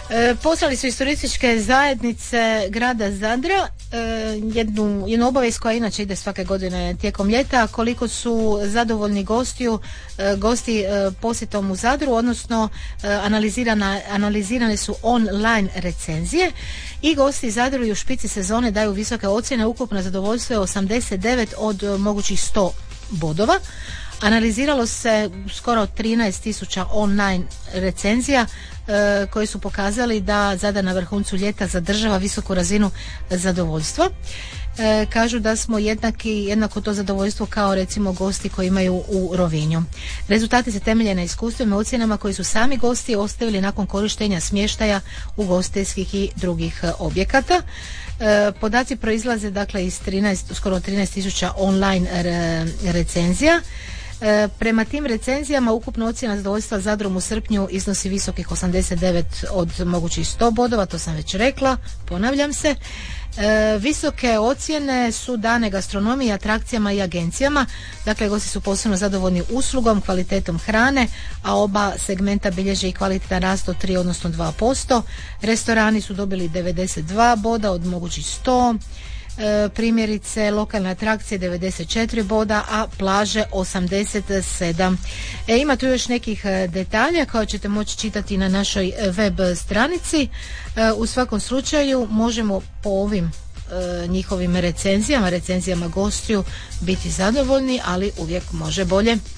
Poslali su iz turističke zajednice grada Zadra jednu obavijest koja inače ide svake godine tijekom ljeta, koliko su zadovoljni gosti posjetom u Zadru, odnosno analizirane su online recenzije i gosti Zadru i u špici sezone daju visoke ocjene. Ukupno zadovoljstvo je 89 od mogućih 100 bodova. Analiziralo se skoro 13.000 online recenzija koji su pokazali da Zadar na vrhuncu ljeta zadržava visoku razinu zadovoljstva. Kažu da smo jednako to zadovoljstvo kao recimo gosti koji imaju u Rovinju. Rezultati se temelje na iskustvima i ocjenama koji su sami gosti ostavili nakon korištenja smještaja ugostiteljskih i drugih objekata. Podaci proizlaze dakle iz skoro 13.000 online recenzija. Prema tim recenzijama ukupna ocjena zadovoljstva Zadrom u srpnju iznosi visokih 89 od mogućih 100 bodova, to sam već rekla, ponavljam se. Visoke ocjene su dane gastronomiji, atrakcijama i agencijama. Dakle, gosti su posebno zadovoljni uslugom, kvalitetom hrane, a oba segmenta bilježe i kvalitetan rast od 3 odnosno 2%. Restorani su dobili 92 boda od mogućih 100. Primjerice lokalne atrakcije 94 boda, a plaže 87. Ima tu još nekih detalja koje ćete moći čitati na našoj web stranici. U svakom slučaju možemo po ovim njihovim recenzijama gostiju biti zadovoljni, ali uvijek može bolje.